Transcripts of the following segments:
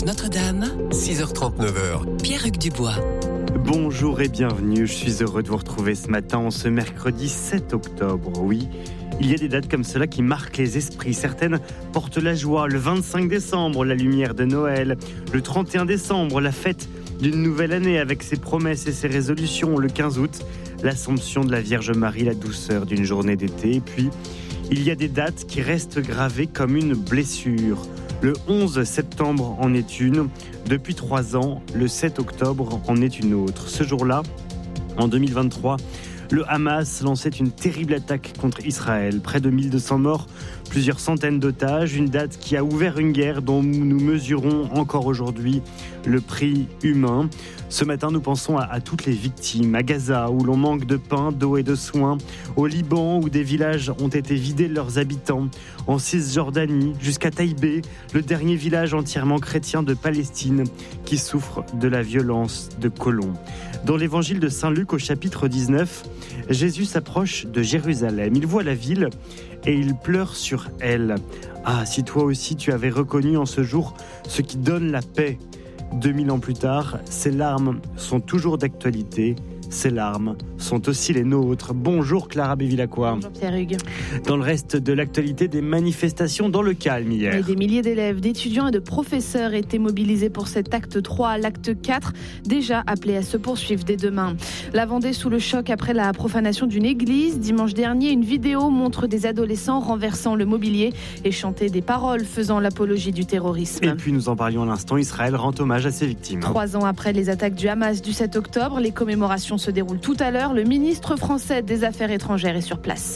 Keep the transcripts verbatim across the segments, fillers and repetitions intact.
F Notre-Dame, six heures trente-neuf. Pierre-Hugues Dubois. Bonjour et bienvenue, je suis heureux de vous retrouver ce matin, ce mercredi sept octobre. Oui, il y a des dates comme cela qui marquent les esprits. Certaines portent la joie. Le vingt-cinq décembre, la lumière de Noël. Le trente et un décembre, la fête d'une nouvelle année avec ses promesses et ses résolutions. Le quinze août, l'Assomption de la Vierge Marie, la douceur d'une journée d'été. Et puis, il y a des dates qui restent gravées comme une blessure. Le onze septembre en est une. Depuis trois ans, le sept octobre en est une autre. Ce jour-là, en deux mille vingt-trois, le Hamas lançait une terrible attaque contre Israël. Près de mille deux cents morts, plusieurs centaines d'otages. Une date qui a ouvert une guerre dont nous mesurons encore aujourd'hui le prix humain. Ce matin, nous pensons à, à toutes les victimes. À Gaza, où l'on manque de pain, d'eau et de soins. Au Liban, où des villages ont été vidés de leurs habitants. En Cisjordanie, jusqu'à Taïbé, le dernier village entièrement chrétien de Palestine qui souffre de la violence de colons. Dans l'évangile de Saint Luc, au chapitre dix-neuf, Jésus s'approche de Jérusalem. Il voit la ville et il pleure sur elle. Ah, si toi aussi tu avais reconnu en ce jour ce qui donne la paix. deux mille ans plus tard, ces larmes sont toujours d'actualité. Ces larmes sont aussi les nôtres. Bonjour Clara Bévilacqua. Bonjour Pierre-Hugues. Dans le reste de l'actualité, des manifestations dans le calme hier. Et des milliers d'élèves, d'étudiants et de professeurs étaient mobilisés pour cet acte trois, l'acte quatre, déjà appelé à se poursuivre dès demain. La Vendée sous le choc après la profanation d'une église. Dimanche dernier, une vidéo montre des adolescents renversant le mobilier et chanter des paroles faisant l'apologie du terrorisme. Et puis nous en parlions à l'instant, Israël rend hommage à ses victimes. Trois ans après les attaques du Hamas du sept octobre, les commémorations se déroule tout à l'heure. Le ministre français des Affaires étrangères est sur place.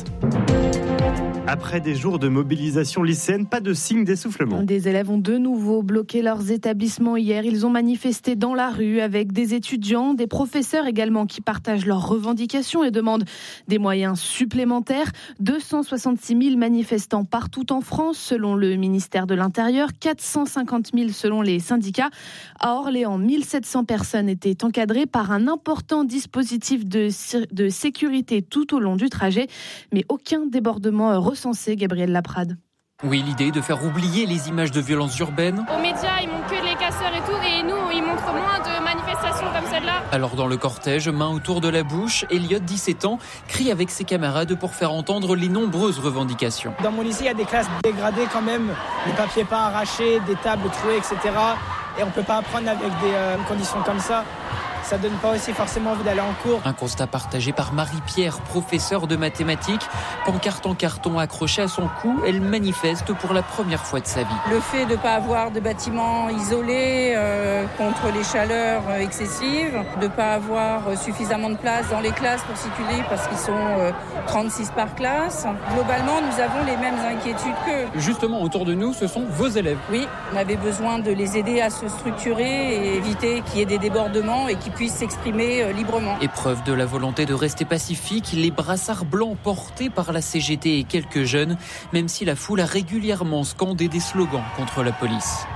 Après des jours de mobilisation lycéenne, pas de signe d'essoufflement. Des élèves ont de nouveau bloqué leurs établissements hier. Ils ont manifesté dans la rue avec des étudiants, des professeurs également qui partagent leurs revendications et demandent des moyens supplémentaires. deux cent soixante-six mille manifestants partout en France selon le ministère de l'Intérieur, quatre cent cinquante mille selon les syndicats. À Orléans, mille sept cents personnes étaient encadrées par un important dispositif de, de sécurité tout au long du trajet, mais aucun débordement recensé. Gabriel Laprade. Oui, l'idée de faire oublier les images de violences urbaines. Aux médias, ils montrent que les casseurs et tout, et nous, ils montrent moins de manifestations comme celle-là. Alors dans le cortège, main autour de la bouche, Elliot, dix-sept ans, crie avec ses camarades pour faire entendre les nombreuses revendications. Dans mon lycée, il y a des classes dégradées quand même, des papiers pas arrachés, des tables trouées, et cetera. Et on ne peut pas apprendre avec des euh, conditions comme ça. Ça donne pas aussi forcément envie d'aller en cours. Un constat partagé par Marie-Pierre, professeure de mathématiques. Pancarte en carton accrochée à son cou, elle manifeste pour la première fois de sa vie. Le fait de ne pas avoir de bâtiments isolés euh, contre les chaleurs excessives, de ne pas avoir suffisamment de place dans les classes pour circuler parce qu'ils sont euh, trente-six par classe. Globalement, nous avons les mêmes inquiétudes qu'eux. Justement, autour de nous, ce sont vos élèves. Oui, on avait besoin de les aider à se structurer et éviter qu'il y ait des débordements et qu'ils puissent s'exprimer librement. Épreuve de la volonté de rester pacifique, les brassards blancs portés par la C G T et quelques jeunes, même si la foule a régulièrement scandé des slogans contre la police.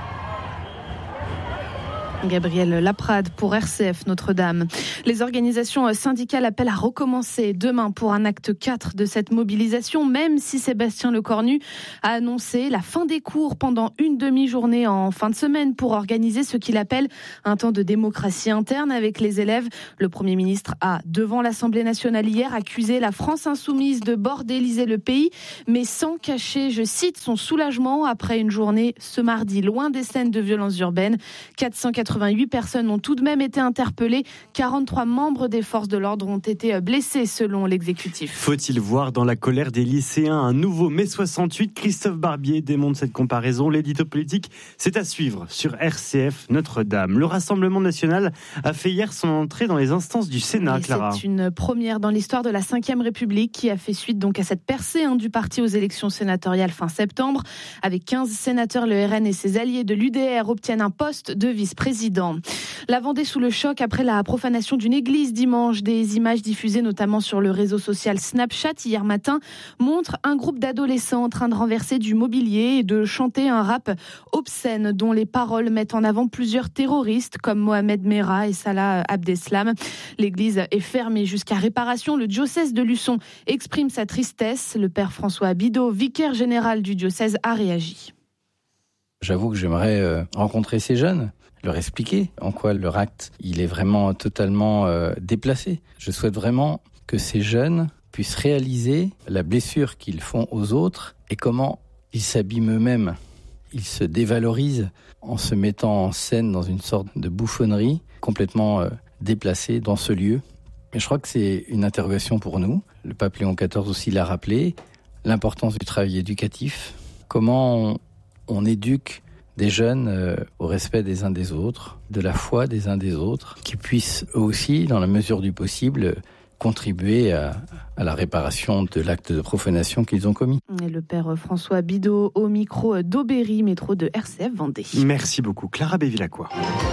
Gabriel Laprade pour R C F Notre-Dame. Les organisations syndicales appellent à recommencer demain pour un acte quatre de cette mobilisation, même si Sébastien Lecornu a annoncé la fin des cours pendant une demi-journée en fin de semaine pour organiser ce qu'il appelle un temps de démocratie interne avec les élèves. Le Premier ministre a, devant l'Assemblée nationale hier, accusé la France insoumise de bordéliser le pays, mais sans cacher, je cite, son soulagement après une journée ce mardi loin des scènes de violences urbaines. quatre cent quatre-vingt-huit personnes ont tout de même été interpellées. quarante-trois membres des forces de l'ordre ont été blessés selon l'exécutif. Faut-il voir dans la colère des lycéens un nouveau mai soixante-huit? Christophe Barbier démontre cette comparaison. L'édito politique, c'est à suivre sur R C F Notre-Dame. Le Rassemblement national a fait hier son entrée dans les instances du Sénat, Et Clara. C'est une première dans l'histoire de la cinquième République qui a fait suite donc à cette percée hein, du parti aux élections sénatoriales fin septembre. Avec quinze sénateurs, le R N et ses alliés de l'U D R obtiennent un poste de vice-président. La Vendée sous le choc après la profanation d'une église dimanche. Des images diffusées notamment sur le réseau social Snapchat hier matin montrent un groupe d'adolescents en train de renverser du mobilier et de chanter un rap obscène dont les paroles mettent en avant plusieurs terroristes comme Mohamed Merah et Salah Abdeslam. L'église est fermée jusqu'à réparation. Le diocèse de Luçon exprime sa tristesse. Le père François Bidot, vicaire général du diocèse, a réagi. J'avoue que j'aimerais euh, rencontrer ces jeunes, leur expliquer en quoi leur acte il est vraiment totalement euh, déplacé. Je souhaite vraiment que ces jeunes puissent réaliser la blessure qu'ils font aux autres et comment ils s'abîment eux-mêmes. Ils se dévalorisent en se mettant en scène dans une sorte de bouffonnerie complètement euh, déplacée dans ce lieu. Et je crois que c'est une interrogation pour nous. Le pape Léon quatorze aussi l'a rappelé, l'importance du travail éducatif. Comment on, on éduque des jeunes euh, au respect des uns des autres, de la foi des uns des autres, qui puissent eux aussi, dans la mesure du possible, contribuer à, à la réparation de l'acte de profanation qu'ils ont commis. Et le père François Bidot au micro d'Aubéry, métro de R C F Vendée. Merci beaucoup, Clara Bévilacqua.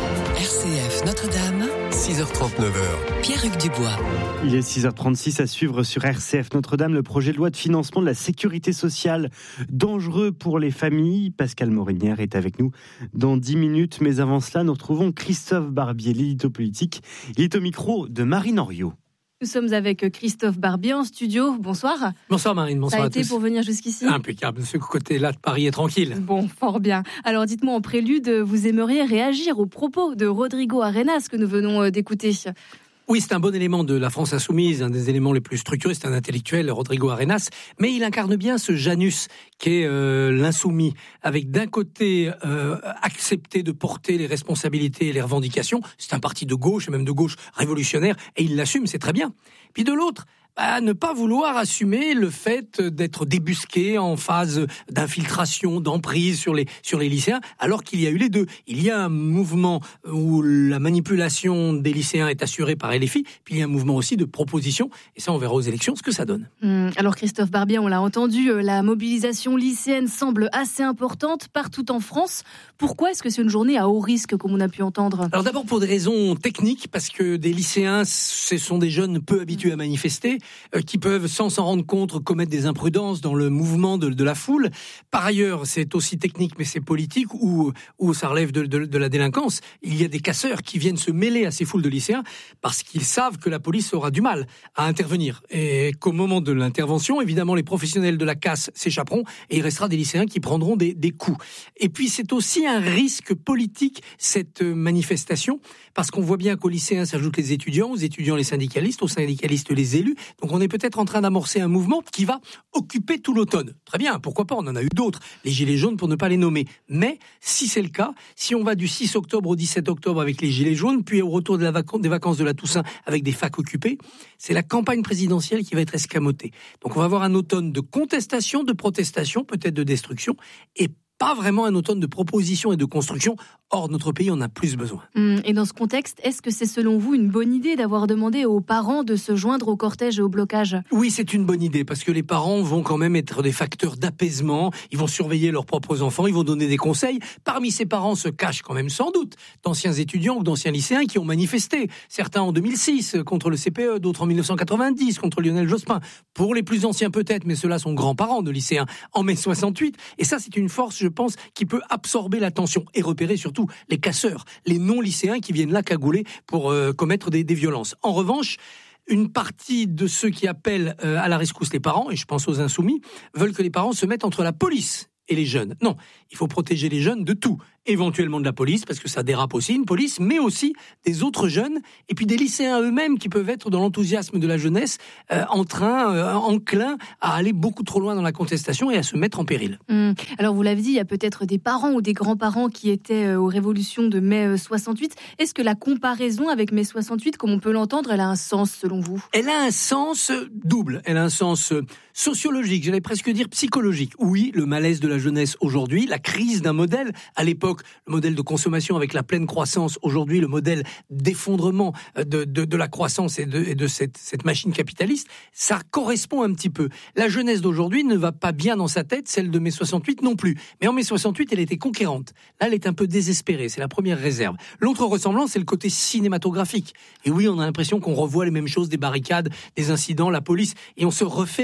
R C F Notre-Dame, six heures trente-neuf. Pierre-Hugues Dubois. Il est six heures trente-six à suivre sur R C F Notre-Dame le projet de loi de financement de la sécurité sociale. Dangereux pour les familles. Pascal Morinière est avec nous dans dix minutes. Mais avant cela, nous retrouvons Christophe Barbier, l'édito politique. Il est au micro de Marine Henriot. Nous sommes avec Christophe Barbier en studio. Bonsoir. Bonsoir Marine, bonsoir à tous. Ça a été pour venir jusqu'ici ? Impeccable, ce côté-là de Paris est tranquille. Bon, fort bien. Alors dites-moi en prélude, vous aimeriez réagir aux propos de Rodrigo Arenas que nous venons d'écouter ? Oui, c'est un bon élément de la France insoumise, un des éléments les plus structurés, c'est un intellectuel, Rodrigo Arenas, mais il incarne bien ce Janus qui est euh, l'insoumis, avec d'un côté euh, accepter de porter les responsabilités et les revendications, c'est un parti de gauche, et même de gauche révolutionnaire, et il l'assume, c'est très bien. Puis de l'autre, bah, ne pas vouloir assumer le fait d'être débusqué en phase d'infiltration, d'emprise sur les, sur les lycéens, alors qu'il y a eu les deux. Il y a un mouvement où la manipulation des lycéens est assurée par L F I, puis il y a un mouvement aussi de proposition, et ça on verra aux élections ce que ça donne. Hum, alors Christophe Barbier, on l'a entendu, la mobilisation lycéenne semble assez importante partout en France. Pourquoi est-ce que c'est une journée à haut risque, comme on a pu entendre ? Alors d'abord pour des raisons techniques, parce que des lycéens, ce sont des jeunes peu habitués à manifester, euh, qui peuvent, sans s'en rendre compte, commettre des imprudences dans le mouvement de, de la foule. Par ailleurs, c'est aussi technique, mais c'est politique, où, où ça relève de, de, de la délinquance. Il y a des casseurs qui viennent se mêler à ces foules de lycéens, parce qu'ils savent que la police aura du mal à intervenir. Et qu'au moment de l'intervention, évidemment, les professionnels de la casse s'échapperont, et il restera des lycéens qui prendront des, des coups. Et puis c'est aussi un risque politique, cette manifestation, parce qu'on voit bien qu'aux lycéens s'ajoutent les étudiants, aux étudiants les syndicalistes, aux syndicalistes les élus. Donc on est peut-être en train d'amorcer un mouvement qui va occuper tout l'automne. Très bien, pourquoi pas, on en a eu d'autres, les gilets jaunes pour ne pas les nommer. Mais si c'est le cas, si on va du six octobre au dix-sept octobre avec les gilets jaunes, puis au retour de la vac- des vacances de la Toussaint avec des facs occupés, c'est la campagne présidentielle qui va être escamotée. Donc on va avoir un automne de contestation, de protestation, peut-être de destruction, et pas vraiment un automne de proposition et de construction. Or, notre pays en a plus besoin. Et dans ce contexte, est-ce que c'est selon vous une bonne idée d'avoir demandé aux parents de se joindre au cortège et au blocage ? Oui, c'est une bonne idée, parce que les parents vont quand même être des facteurs d'apaisement, ils vont surveiller leurs propres enfants, ils vont donner des conseils. Parmi ces parents se cachent quand même sans doute d'anciens étudiants ou d'anciens lycéens qui ont manifesté. Certains en deux mille six contre le C P E, d'autres en mille neuf cent quatre-vingt-dix contre Lionel Jospin. Pour les plus anciens peut-être, mais ceux-là sont grands-parents de lycéens en mai soixante-huit. Et ça, c'est une force, je pense, qui peut absorber l'attention et repérer surtout les casseurs, les non-lycéens qui viennent là cagouler pour euh, commettre des, des violences. En revanche, une partie de ceux qui appellent euh, à la rescousse les parents, et je pense aux insoumis, veulent que les parents se mettent entre la police et les jeunes. Non, il faut protéger les jeunes de tout. Éventuellement de la police, parce que ça dérape aussi, une police, mais aussi des autres jeunes, et puis des lycéens eux-mêmes qui peuvent être dans l'enthousiasme de la jeunesse, euh, en train, euh, enclins à aller beaucoup trop loin dans la contestation et à se mettre en péril. Mmh. Alors vous l'avez dit, il y a peut-être des parents ou des grands-parents qui étaient aux révolutions de mai soixante-huit. Est-ce que la comparaison avec mai soixante-huit, comme on peut l'entendre, elle a un sens selon vous ? Elle a un sens double, elle a un sens sociologique, j'allais presque dire psychologique. Oui, le malaise de la jeunesse aujourd'hui, la crise d'un modèle, à l'époque, le modèle de consommation avec la pleine croissance, aujourd'hui le modèle d'effondrement de, de, de la croissance et de, et de cette, cette machine capitaliste, ça correspond un petit peu. La jeunesse d'aujourd'hui ne va pas bien dans sa tête, celle de mai soixante-huit non plus. Mais en mai soixante-huit, elle était conquérante. Là, elle est un peu désespérée, c'est la première réserve. L'autre ressemblance, c'est le côté cinématographique. Et oui, on a l'impression qu'on revoit les mêmes choses, des barricades, des incidents, la police, et on se refait le film.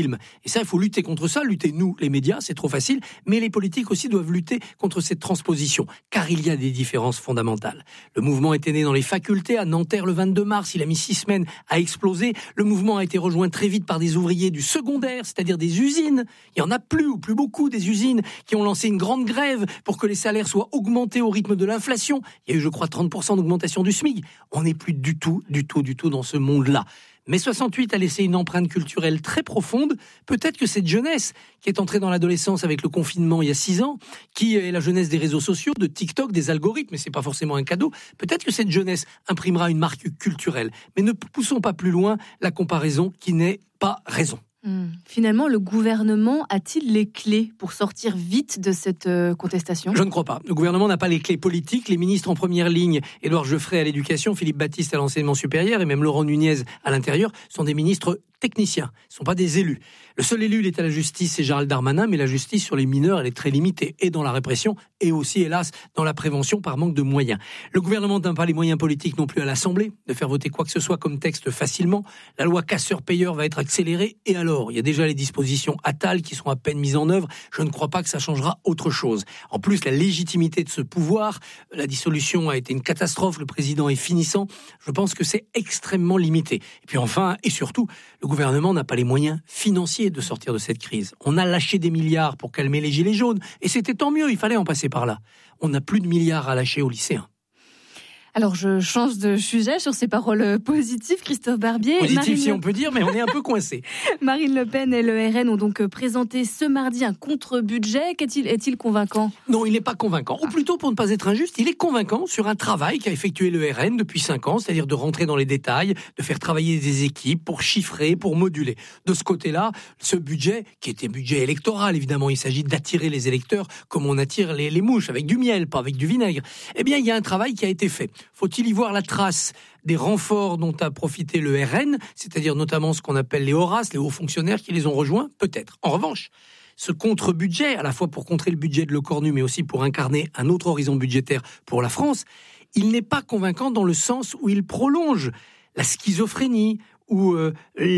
filment. Et ça, il faut lutter contre ça, lutter nous, les médias, c'est trop facile, mais les politiques aussi doivent lutter contre cette transposition, car il y a des différences fondamentales. Le mouvement était né dans les facultés à Nanterre le vingt-deux mars, il a mis six semaines à exploser. Le mouvement a été rejoint très vite par des ouvriers du secondaire, c'est-à-dire des usines. Il y en a plus ou plus beaucoup des usines qui ont lancé une grande grève pour que les salaires soient augmentés au rythme de l'inflation. Il y a eu, je crois, trente pour cent d'augmentation du SMIC. On n'est plus du tout, du tout, du tout dans ce monde-là. Mais soixante-huit a laissé une empreinte culturelle très profonde. Peut-être que cette jeunesse qui est entrée dans l'adolescence avec le confinement il y a six ans, qui est la jeunesse des réseaux sociaux, de TikTok, des algorithmes, mais c'est pas forcément un cadeau, peut-être que cette jeunesse imprimera une marque culturelle. Mais ne poussons pas plus loin la comparaison qui n'est pas raison. Mmh. Finalement, le gouvernement a-t-il les clés pour sortir vite de cette euh, contestation ? Je ne crois pas. Le gouvernement n'a pas les clés politiques. Les ministres en première ligne, Édouard Geoffrey à l'éducation, Philippe Baptiste à l'enseignement supérieur et même Laurent Nunez à l'intérieur, sont des ministres techniciens, ce ne sont pas des élus. Le seul élu, il est à la justice, c'est Gérald Darmanin, mais la justice sur les mineurs, elle est très limitée, et dans la répression, et aussi, hélas, dans la prévention par manque de moyens. Le gouvernement n'a pas les moyens politiques non plus à l'Assemblée de faire voter quoi que ce soit comme texte facilement. La loi casseur-payeur va être accélérée, et alors, il y a déjà les dispositions Attal qui sont à peine mises en œuvre. Je ne crois pas que ça changera autre chose. En plus, la légitimité de ce pouvoir, la dissolution a été une catastrophe, le président est finissant. Je pense que c'est extrêmement limité. Et puis enfin, et surtout, le gouvernement n'a pas les moyens financiers de sortir de cette crise. On a lâché des milliards pour calmer les gilets jaunes, et c'était tant mieux, il fallait en passer par là. On n'a plus de milliards à lâcher aux lycéens. Alors, je change de sujet sur ces paroles positives, Christophe Barbier. Positif, Marine si Le... on peut dire, mais on est un peu coincé. Marine Le Pen et le R N ont donc présenté ce mardi un contre-budget. Qu'est-il, est-il convaincant ? Non, il n'est pas convaincant. Ou plutôt, pour ne pas être injuste, il est convaincant sur un travail qu'a effectué le R N depuis cinq ans, c'est-à-dire de rentrer dans les détails, de faire travailler des équipes pour chiffrer, pour moduler. De ce côté-là, ce budget, qui était budget électoral, évidemment, il s'agit d'attirer les électeurs comme on attire les, les mouches, avec du miel, pas avec du vinaigre. Eh bien, il y a un travail qui a été fait. Faut-il y voir la trace des renforts dont a profité le R N, c'est-à-dire notamment ce qu'on appelle les Horaces, les hauts fonctionnaires qui les ont rejoints ? Peut-être. En revanche, ce contre-budget, à la fois pour contrer le budget de Le Cornu, mais aussi pour incarner un autre horizon budgétaire pour la France, il n'est pas convaincant dans le sens où il prolonge la schizophrénie, ou euh,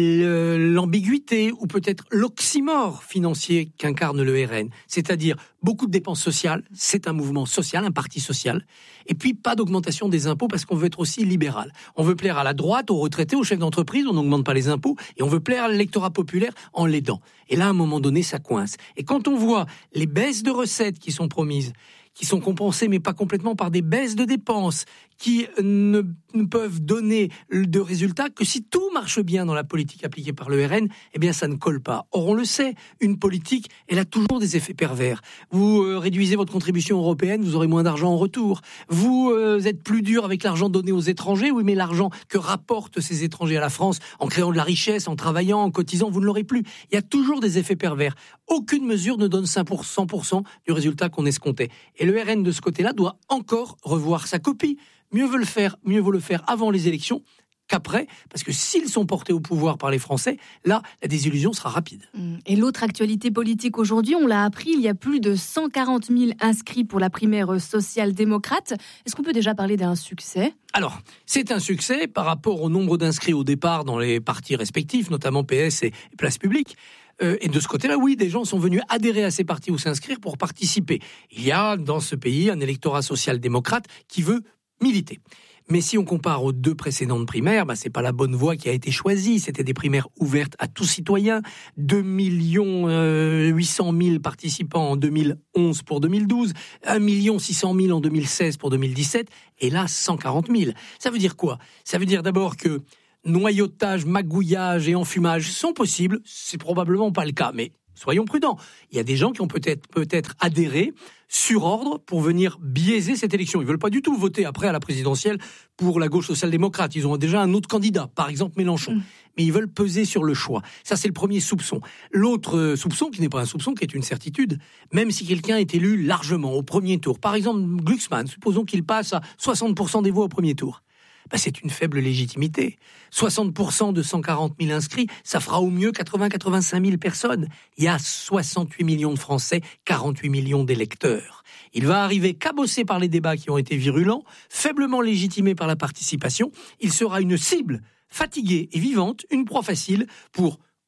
l'ambiguïté, ou peut-être l'oxymore financier qu'incarne le R N. C'est-à-dire beaucoup de dépenses sociales, c'est un mouvement social, un parti social, et puis pas d'augmentation des impôts parce qu'on veut être aussi libéral. On veut plaire à la droite, aux retraités, aux chefs d'entreprise, on n'augmente pas les impôts, et on veut plaire à l'électorat populaire en l'aidant. Et là, à un moment donné, ça coince. Et quand on voit les baisses de recettes qui sont promises, qui sont compensées, mais pas complètement, par des baisses de dépenses, qui ne, ne peuvent donner de résultats que si tout marche bien dans la politique appliquée par le R N, eh bien ça ne colle pas. Or, on le sait, une politique, elle a toujours des effets pervers. Vous euh, réduisez votre contribution européenne, vous aurez moins d'argent en retour. Vous euh, êtes plus dur avec l'argent donné aux étrangers, oui, mais l'argent que rapportent ces étrangers à la France, en créant de la richesse, en travaillant, en cotisant, vous ne l'aurez plus. Il y a toujours des effets pervers. Aucune mesure ne donne cent pour cent du résultat qu'on escomptait. Et le R N, de ce côté-là, doit encore revoir sa copie. Mieux vaut le faire, mieux vaut le faire avant les élections qu'après, parce que s'ils sont portés au pouvoir par les Français, là, la désillusion sera rapide. Et l'autre actualité politique aujourd'hui, on l'a appris, il y a plus de cent quarante mille inscrits pour la primaire social-démocrate. Est-ce qu'on peut déjà parler d'un succès ? Alors, c'est un succès par rapport au nombre d'inscrits au départ dans les partis respectifs, notamment P S et Place Publique. Euh, et de ce côté-là, oui, des gens sont venus adhérer à ces partis ou s'inscrire pour participer. Il y a dans ce pays un électorat social-démocrate qui veut militer. Mais si on compare aux deux précédentes primaires, bah, c'est pas la bonne voie qui a été choisie. C'était des primaires ouvertes à tous citoyens. deux millions huit cent mille participants en deux mille onze pour deux mille douze, un million six cent mille en deux mille seize pour deux mille dix-sept, et là, cent quarante mille. Ça veut dire quoi ? Ça veut dire d'abord que noyautage, magouillage et enfumage sont possibles. C'est probablement pas le cas, mais soyons prudents. Il y a des gens qui ont peut-être, peut-être adhéré sur ordre pour venir biaiser cette élection. Ils ne veulent pas du tout voter après à la présidentielle pour la gauche social-démocrate. Ils ont déjà un autre candidat, par exemple Mélenchon. Mmh. Mais ils veulent peser sur le choix. Ça, c'est le premier soupçon. L'autre soupçon, qui n'est pas un soupçon, qui est une certitude, même si quelqu'un est élu largement au premier tour, par exemple Glucksmann, supposons qu'il passe à soixante pour cent des voix au premier tour, ben, c'est une faible légitimité. soixante pour cent de cent quarante mille inscrits, ça fera au mieux quatre-vingts à quatre-vingt-cinq mille personnes. Il y a soixante-huit millions de Français, quarante-huit millions d'électeurs. Il va arriver cabossé par les débats qui ont été virulents, faiblement légitimé par la participation. Il sera une cible fatiguée et vivante, une proie facile pour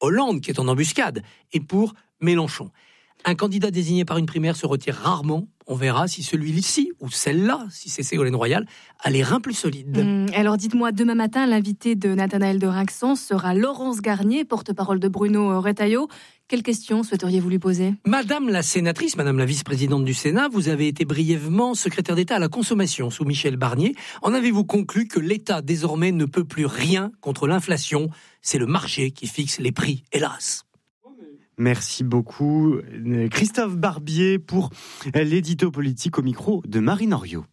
Hollande, qui est en embuscade, et pour Mélenchon. Un candidat désigné par une primaire se retire rarement. On verra si celui-ci ou celle-là, si c'est Ségolène Royal, a les reins plus solides. Mmh, alors dites-moi, demain matin, l'invité de Nathanaël de Rinxan sera Laurence Garnier, porte-parole de Bruno Retailleau. Quelle question souhaiteriez-vous lui poser ? Madame la sénatrice, madame la vice-présidente du Sénat, vous avez été brièvement secrétaire d'État à la consommation sous Michel Barnier. En avez-vous conclu que l'État désormais ne peut plus rien contre l'inflation ? C'est le marché qui fixe les prix, hélas. Merci beaucoup Christophe Barbier pour l'édito politique au micro de Marine Henriot.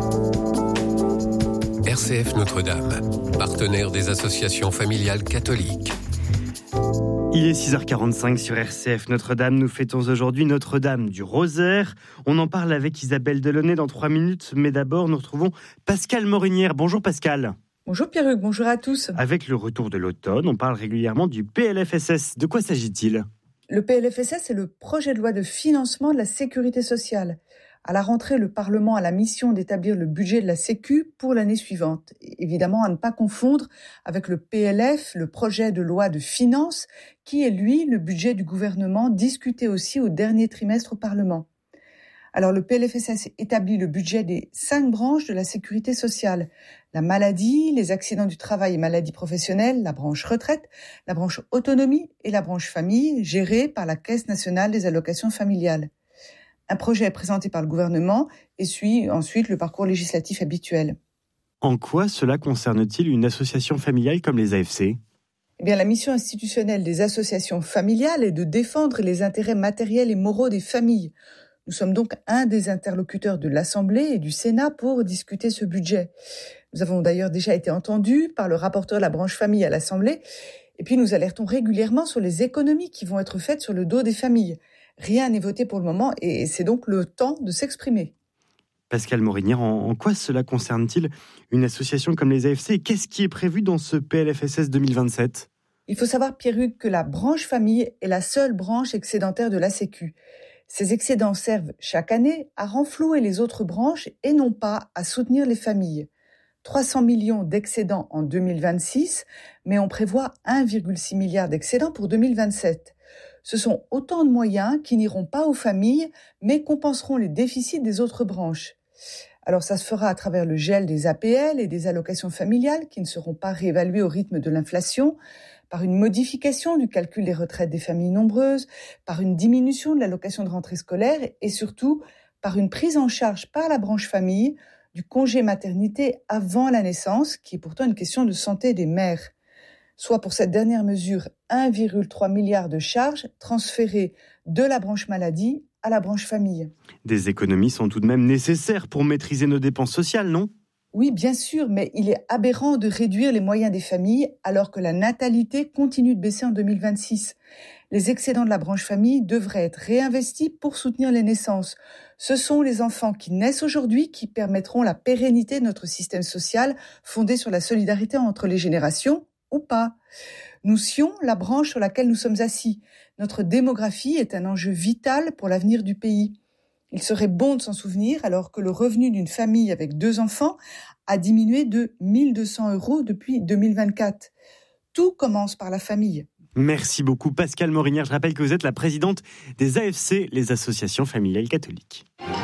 R C F Notre-Dame, partenaire des associations familiales catholiques. Il est six heures quarante-cinq sur R C F Notre-Dame. Nous fêtons aujourd'hui Notre-Dame du Rosaire. On en parle avec Isabelle Delaunay dans trois minutes. Mais d'abord, nous retrouvons Pascale Morinière. Bonjour Pascale. Bonjour Pierre-Hugues, bonjour à tous. Avec le retour de l'automne, on parle régulièrement du P L F S S. De quoi s'agit-il ? Le P L F S S, c'est le projet de loi de financement de la sécurité sociale. À la rentrée, le Parlement a la mission d'établir le budget de la Sécu pour l'année suivante. Évidemment, à ne pas confondre avec le P L F, le projet de loi de finances, qui est, lui, le budget du gouvernement discuté aussi au dernier trimestre au Parlement. Alors, le P L F S S établit le budget des cinq branches de la sécurité sociale. La maladie, les accidents du travail et maladies professionnelles, la branche retraite, la branche autonomie et la branche famille, gérée par la Caisse nationale des allocations familiales. Un projet est présenté par le gouvernement et suit ensuite le parcours législatif habituel. En quoi cela concerne-t-il une association familiale comme les A F C ? Eh bien, la mission institutionnelle des associations familiales est de défendre les intérêts matériels et moraux des familles. Nous sommes donc un des interlocuteurs de l'Assemblée et du Sénat pour discuter ce budget. Nous avons d'ailleurs déjà été entendus par le rapporteur de la branche famille à l'Assemblée. Et puis nous alertons régulièrement sur les économies qui vont être faites sur le dos des familles. Rien n'est voté pour le moment et c'est donc le temps de s'exprimer. Pascale Morinière, en, en quoi cela concerne-t-il une association comme les A F C et qu'est-ce qui est prévu dans ce P L F S S deux mille vingt-sept ? Il faut savoir, Pierre-Hugues, que la branche famille est la seule branche excédentaire de la Sécu. Ces excédents servent chaque année à renflouer les autres branches et non pas à soutenir les familles. trois cents millions d'excédents en deux mille vingt-six, mais on prévoit un virgule six milliard d'excédents pour deux mille vingt-sept. Ce sont autant de moyens qui n'iront pas aux familles, mais compenseront les déficits des autres branches. Alors ça se fera à travers le gel des A P L et des allocations familiales qui ne seront pas réévaluées au rythme de l'inflation, par une modification du calcul des retraites des familles nombreuses, par une diminution de l'allocation de rentrée scolaire et surtout par une prise en charge par la branche famille du congé maternité avant la naissance, qui est pourtant une question de santé des mères. Soit pour cette dernière mesure, un virgule trois milliard de charges transférées de la branche maladie à la branche famille. Des économies sont tout de même nécessaires pour maîtriser nos dépenses sociales, non ? Oui, bien sûr, mais il est aberrant de réduire les moyens des familles alors que la natalité continue de baisser en deux mille vingt-six. Les excédents de la branche famille devraient être réinvestis pour soutenir les naissances. Ce sont les enfants qui naissent aujourd'hui qui permettront la pérennité de notre système social fondé sur la solidarité entre les générations, ou pas. Nous scions la branche sur laquelle nous sommes assis. Notre démographie est un enjeu vital pour l'avenir du pays. Il serait bon de s'en souvenir alors que le revenu d'une famille avec deux enfants a diminué de mille deux cents euros depuis deux mille vingt-quatre. Tout commence par la famille. Merci beaucoup Pascale Morinière. Je rappelle que vous êtes la présidente des A F C, les associations familiales catholiques.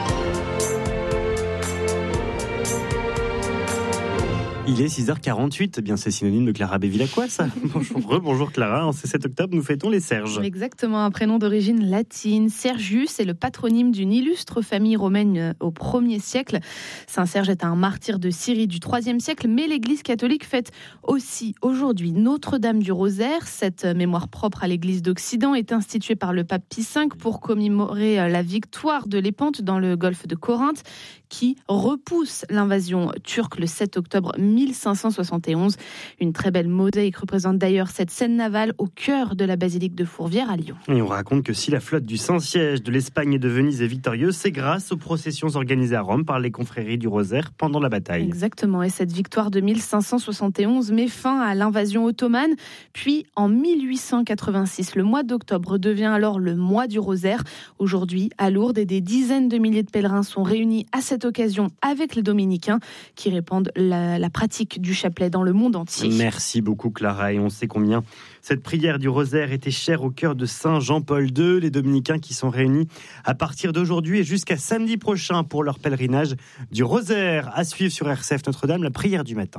Il est six heures quarante-huit, bien c'est synonyme de Clara Bévilacqua, ça. Bonjour, bonjour Clara, en ce sept octobre, nous fêtons les Serges. Exactement, un prénom d'origine latine. Sergius est le patronyme d'une illustre famille romaine au premier siècle. Saint Serge est un martyr de Syrie du troisième siècle, mais l'Église catholique fête aussi aujourd'hui Notre-Dame du Rosaire. Cette mémoire propre à l'Église d'Occident est instituée par le pape Pie cinq pour commémorer la victoire de l'Épante dans le golfe de Corinthe, qui repousse l'invasion turque le sept octobre mille cinq cent soixante et onze. Une très belle mosaïque représente d'ailleurs cette scène navale au cœur de la basilique de Fourvière à Lyon. Et on raconte que si la flotte du Saint-Siège de l'Espagne et de Venise est victorieuse, c'est grâce aux processions organisées à Rome par les confréries du Rosaire pendant la bataille. Exactement, et cette victoire de mille cinq cent soixante et onze met fin à l'invasion ottomane. Puis en mille huit cent quatre-vingt-six, le mois d'octobre devient alors le mois du Rosaire. Aujourd'hui, à Lourdes, des dizaines de milliers de pèlerins sont réunis à cette occasion avec les dominicains qui répandent la, la pratique pratique du chapelet dans le monde entier. Merci beaucoup Clara, et on sait combien cette prière du rosaire était chère au cœur de Saint Jean-Paul deux, les dominicains qui sont réunis à partir d'aujourd'hui et jusqu'à samedi prochain pour leur pèlerinage du rosaire. À suivre sur R C F Notre-Dame, la prière du matin.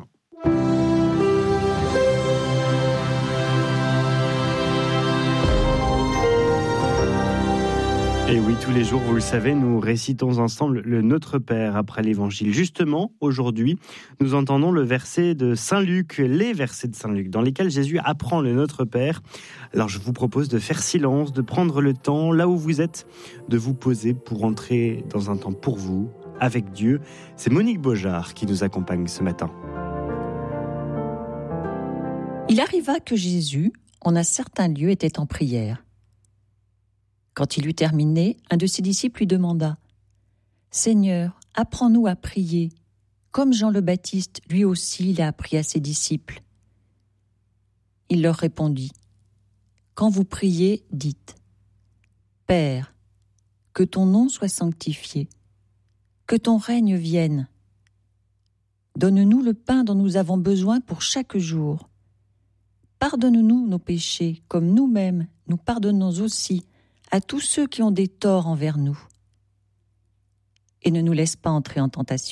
Et oui, tous les jours, vous le savez, nous récitons ensemble le Notre Père après l'Évangile. Justement, aujourd'hui, nous entendons le verset de Saint Luc, les versets de Saint Luc, dans lesquels Jésus apprend le Notre Père. Alors je vous propose de faire silence, de prendre le temps, là où vous êtes, de vous poser pour entrer dans un temps pour vous, avec Dieu. C'est Monique Beaujard qui nous accompagne ce matin. Il arriva que Jésus, en un certain lieu, était en prière. Quand il eut terminé, un de ses disciples lui demanda « Seigneur, apprends-nous à prier, comme Jean le Baptiste, lui aussi, l'a appris à ses disciples. » Il leur répondit « Quand vous priez, dites « Père, que ton nom soit sanctifié, que ton règne vienne. Donne-nous le pain dont nous avons besoin pour chaque jour. Pardonne-nous nos péchés, comme nous-mêmes nous pardonnons aussi à tous ceux qui ont des torts envers nous. Et ne nous laisse pas entrer en tentation. »